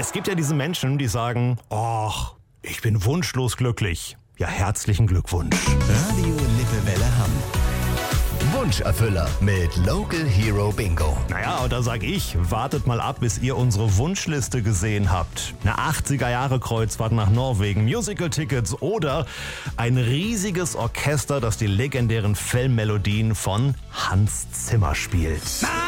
Es gibt ja diese Menschen, die sagen, ach, ich bin wunschlos glücklich. Ja, herzlichen Glückwunsch. Radio Lippewelle Hamm. Wunscherfüller mit Local Hero Bingo. Naja, und da sag ich, wartet mal ab, bis ihr unsere Wunschliste gesehen habt. Eine 80er-Jahre-Kreuzfahrt nach Norwegen, Musical-Tickets oder ein riesiges Orchester, das die legendären Fellmelodien von Hans Zimmer spielt.